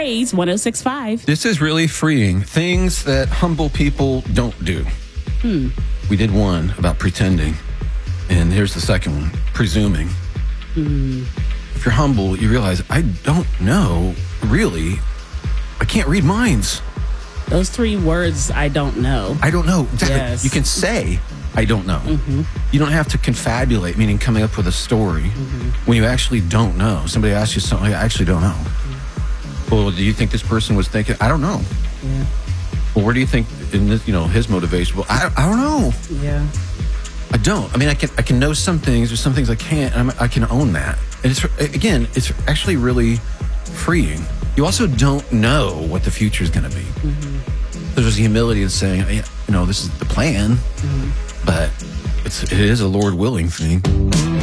Praise 106.5. This is really freeing. Things that humble people don't do. We did one about pretending. And here's the second one, presuming. If you're humble, you realize, I don't know, really. I can't read minds. Those 3 words, I don't know. I don't know. Exactly. Yes. You can say, I don't know. You don't have to confabulate, meaning coming up with a story when you actually don't know. Somebody asks you something, I actually don't know. Well, do you think this person was thinking? I don't know. Yeah. Well, where do you think in this, his motivation? Well, I don't know. Yeah. I don't. I mean, I can know some things. There's some things I can't. And I can own that. And it's actually really freeing. You also don't know what the future is going to be. There's humility in saying, this is the plan, but it is a Lord willing thing.